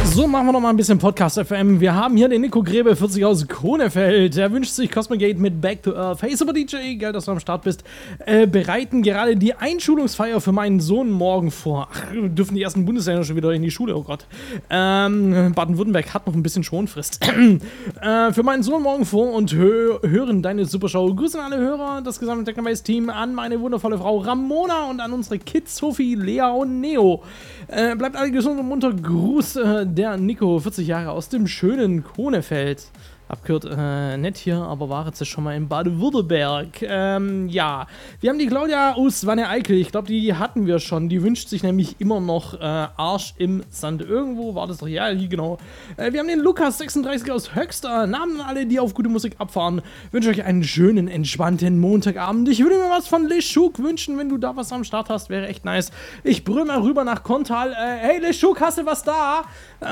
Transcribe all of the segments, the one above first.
So, machen wir noch mal ein bisschen Podcast FM. Wir haben hier den Nico Grebe, 40 aus Kronefeld. Er wünscht sich Cosmogate mit Back to Earth. Hey, super DJ, geil, dass du am Start bist. Bereiten gerade die Einschulungsfeier für meinen Sohn morgen vor. Ach, dürfen die ersten Bundesländer schon wieder in die Schule, oh Gott. Baden-Württemberg hat noch ein bisschen Schonfrist. Für meinen Sohn morgen vor und hören deine Supershow. Grüße an alle Hörer, das gesamte Technobase-Team, an meine wundervolle Frau Ramona und an unsere Kids Sophie, Lea und Neo. Bleibt alle gesund und munter. Gruß, der Nico, 40 Jahre aus dem schönen Kronefeld. Abgehört, nett hier, aber war jetzt schon mal in Baden-Württemberg. Ja, wir haben die Claudia aus Wanne-Eickel, ich glaube, die hatten wir schon. Die wünscht sich nämlich immer noch Arsch im Sand. Irgendwo war das doch, ja, hier genau. Wir haben den Lukas, 36 aus Höxter. Namen alle, die auf gute Musik abfahren. Wünsche euch einen schönen, entspannten Montagabend. Ich würde mir was von Leschuk wünschen, wenn du da was am Start hast, wäre echt nice. Ich brüll mal rüber nach Kontal. Hey Leschuk, hast du was da?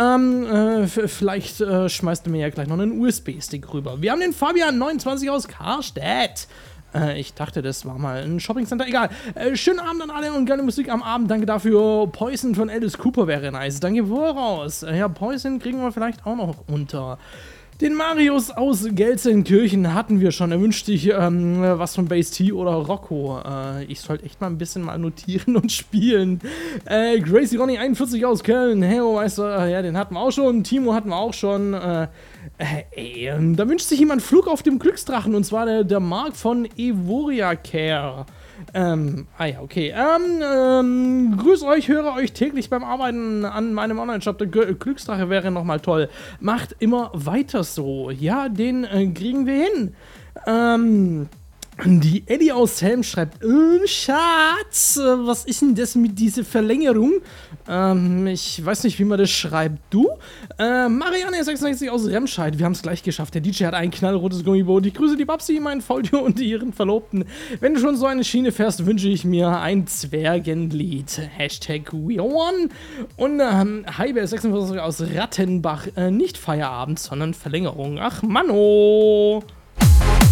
Vielleicht schmeißt du mir ja gleich noch einen USB-Stick rüber. Wir haben den Fabian, 29 aus Karstedt. Ich dachte, das war mal ein Shoppingcenter. Egal. Schönen Abend an alle und geile Musik am Abend. Danke dafür. Poison von Alice Cooper wäre nice. Danke, woraus? Ja, Poison kriegen wir vielleicht auch noch unter. Den Marius aus Gelsenkirchen hatten wir schon. Er wünscht sich was von Base T oder Rocco. Ich sollte echt mal ein bisschen mal notieren und spielen. Gracie Ronny 41 aus Köln. Hey, Meister, ja, den hatten wir auch schon. Timo hatten wir auch schon. Da wünscht sich jemand Flug auf dem Glücksdrachen. Und zwar der Marc von Evoria Care. Ja, okay. Grüß euch, höre euch täglich beim Arbeiten an meinem Online-Shop. Der Glücksdrache wäre nochmal toll. Macht immer weiter so. Ja, den kriegen wir hin. Die Eddie aus Helm schreibt, Schatz, was ist denn das mit dieser Verlängerung? Ich weiß nicht, wie man das schreibt. Du? Marianne 66 aus Remscheid, wir haben es gleich geschafft. Der DJ hat ein knallrotes Gummiboot. Ich grüße die Babsi, meinen Faultier und ihren Verlobten. Wenn du schon so eine Schiene fährst, wünsche ich mir ein Zwergenlied. Hashtag We One. Und Heiber 46 aus Rattenbach, nicht Feierabend, sondern Verlängerung. Ach, Manno!